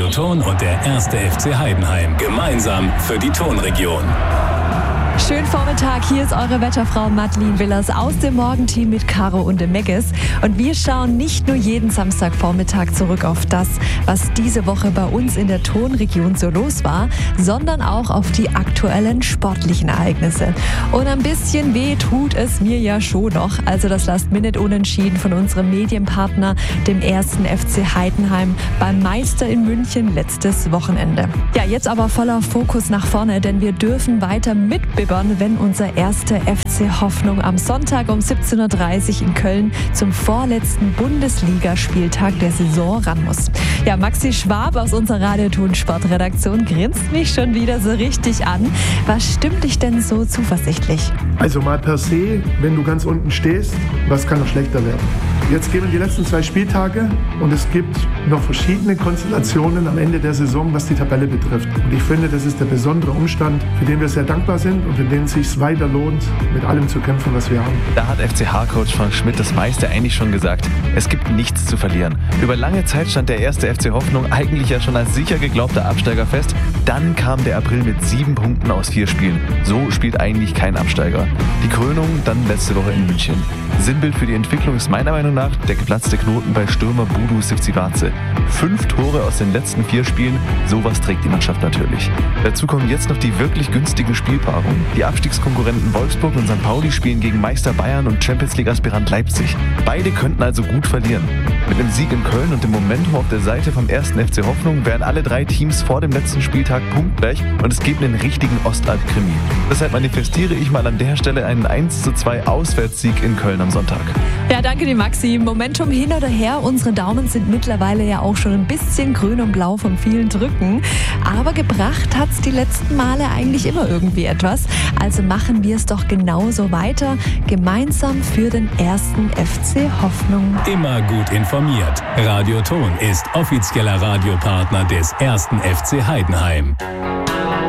Radio Thon und der 1. FC Heidenheim. Gemeinsam für die Thonregion. Schönen Vormittag, hier ist eure Wetterfrau Madeleine Willers aus dem Morgenteam mit Caro und dem Megges. Und wir schauen nicht nur jeden Samstagvormittag zurück auf das, was diese Woche bei uns in der Thonregion so los war, sondern auch auf die aktuellen sportlichen Ereignisse. Und ein bisschen weh tut es mir ja schon noch. Also das Last-Minute-Unentschieden von unserem Medienpartner, dem 1. FC Heidenheim, beim Meister in München letztes Wochenende. Ja, jetzt aber voller Fokus nach vorne, denn wir dürfen weiter mitbibbern, wenn unser 1. FC Hoffnung am Sonntag um 17.30 Uhr in Köln zum vorletzten Bundesligaspieltag der Saison ran muss. Ja, Maxi Schwab aus unserer Radio Thon Sportredaktion grinst mich schon wieder so richtig an. Was stimmt dich denn so zuversichtlich? Also mal per se, wenn du ganz unten stehst, was kann noch schlechter werden? Jetzt gehen wir die letzten 2 Spieltage und es gibt noch verschiedene Konstellationen am Ende der Saison, was die Tabelle betrifft. Und ich finde, das ist der besondere Umstand, für den wir sehr dankbar sind und für den es sich weiter lohnt, mit allem zu kämpfen, was wir haben. Da hat FCH-Coach Frank Schmidt das meiste eigentlich schon gesagt. Es gibt nichts zu verlieren. Über lange Zeit stand der 1. FC Hoffnung eigentlich ja schon als sicher geglaubter Absteiger fest. Dann kam der April mit 7 Punkten aus 4 Spielen. So spielt eigentlich kein Absteiger. Die Krönung dann letzte Woche in München. Sinnbild für die Entwicklung ist meiner Meinung nach der geplatzte Knoten bei Stürmer Budu Sivcivace. 5 Tore aus den letzten 4 Spielen, sowas trägt die Mannschaft natürlich. Dazu kommen jetzt noch die wirklich günstigen Spielpaarungen. Die Abstiegskonkurrenten Wolfsburg und St. Pauli spielen gegen Meister Bayern und Champions-League-Aspirant Leipzig. Beide könnten also gut verlieren. Mit einem Sieg in Köln und dem Momentum auf der Seite vom 1. FC Hoffnung wären alle 3 Teams vor dem letzten Spieltag punktgleich und es gibt einen richtigen Ostalb-Krimi. Deshalb manifestiere ich mal an der Stelle einen 1:2 Auswärtssieg in Köln am Sonntag. Ja, danke dir, Maxi. Momentum hin oder her, unsere Daumen sind mittlerweile ja auch schon ein bisschen grün und blau von vielen Drücken. Aber gebracht hat's die letzten Male eigentlich immer irgendwie etwas. Also machen wir es doch genauso weiter, gemeinsam für den 1. FC Hoffnung. Immer gut informiert. Radio Thon ist offizieller Radiopartner des 1. FC Heidenheim.